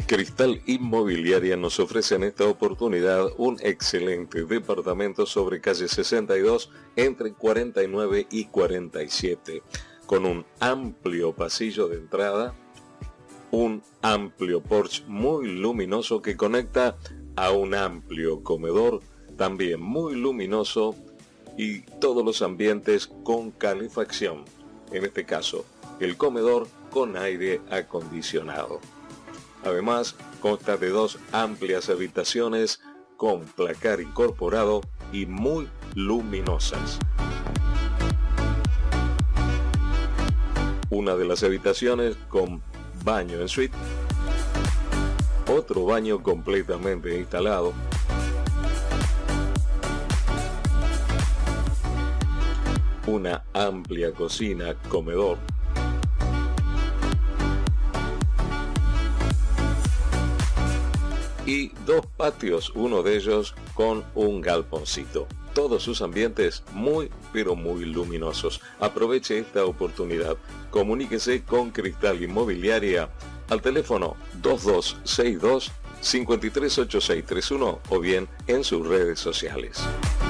Cristal Inmobiliaria nos ofrece en esta oportunidad un excelente departamento sobre calle 62 entre 49 y 47, con un amplio pasillo de entrada, un amplio porche muy luminoso que conecta a un amplio comedor, también muy luminoso, y todos los ambientes con calefacción, en este caso el comedor con aire acondicionado. Además, consta de 2 amplias habitaciones con placar incorporado y muy luminosas. Una de las habitaciones con baño en suite, otro baño completamente instalado, una amplia cocina, comedor, y 2 patios, uno de ellos con un galponcito. Todos sus ambientes muy, pero muy luminosos. Aproveche esta oportunidad. Comuníquese con Cristal Inmobiliaria al teléfono 2262-538631 o bien en sus redes sociales.